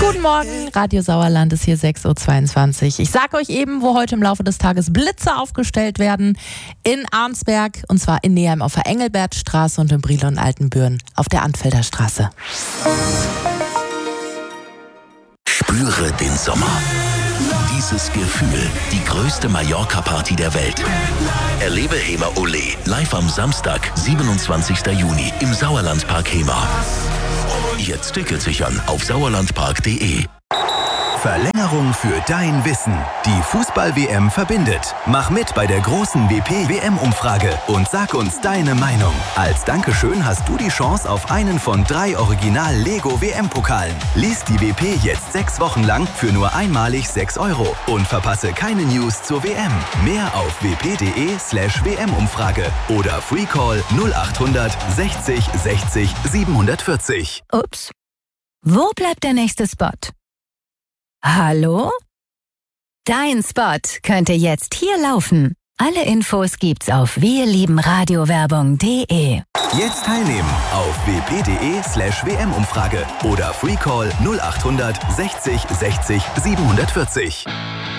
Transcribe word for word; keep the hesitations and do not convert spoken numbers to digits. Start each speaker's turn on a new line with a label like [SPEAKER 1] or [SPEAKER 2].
[SPEAKER 1] Guten Morgen, Radio Sauerland ist hier sechs Uhr zweiundzwanzig. Ich sage euch eben, wo heute im Laufe des Tages Blitze aufgestellt werden. In Arnsberg, und zwar in Neheim auf der Engelbertstraße und in Brilon Altenbüren auf der Anfelder Straße.
[SPEAKER 2] Spüre den Sommer. Dieses Gefühl, die größte Mallorca-Party der Welt. Erlebe Hema Ole live am Samstag, siebenundzwanzigsten Juni im Sauerlandpark Hema. Jetzt Tickets sichern auf sauerlandpark punkt de.
[SPEAKER 3] Verlängerung für dein Wissen. Die Fußball-W M verbindet. Mach mit bei der großen W P-W M-Umfrage und sag uns deine Meinung. Als Dankeschön hast du die Chance auf einen von drei Original-Lego-W M-Pokalen. Lies die W P jetzt sechs Wochen lang für nur einmalig sechs Euro und verpasse keine News zur W M. Mehr auf w p punkt de slash w m umfrage oder Freecall null achthundert sechzig sechzig siebenhundertvierzig.
[SPEAKER 4] Ups. Wo bleibt der nächste Spot? Hallo? Dein Spot könnte jetzt hier laufen. Alle Infos gibt's auf wirliebenradiowerbung punkt de.
[SPEAKER 3] Jetzt teilnehmen auf w p punkt de slash w m umfrage oder Freecall null achthundert sechzig sechzig siebenhundertvierzig.